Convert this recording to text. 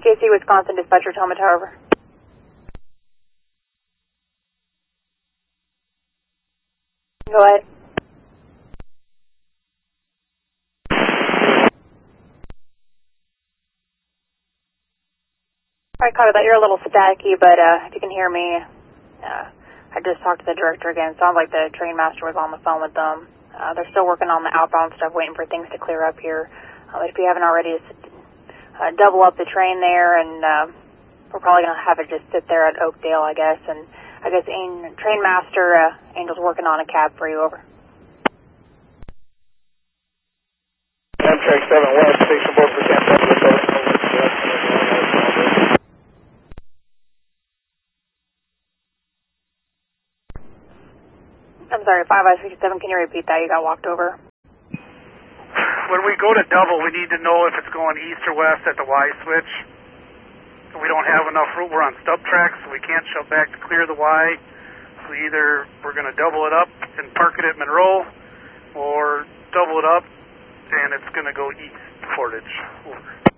KC Wisconsin dispatcher, Toma Tower. Go ahead. Alright, copy that. You're a little staticky, but if you can hear me, I just talked to the director again. Sounds like the train master was on the phone with them. They're still working on the outbound stuff, waiting for things to clear up here. But if you haven't already, double up the train there, and we're probably going to have it just sit there at Oakdale, I guess. And I guess train master, Angel's working on a cab for you, over. Amtrak 7 West, station board for Camp Douglas, over. I'm sorry, 5I-67, can you repeat that? You got walked over. When we go to double, we need to know if it's going east or west at the Y switch. We don't have enough room. We're on stub tracks, so we can't shove back to clear the Y. So either we're going to double it up and park it at Monroe, or double it up and it's going to go east to Portage. Over.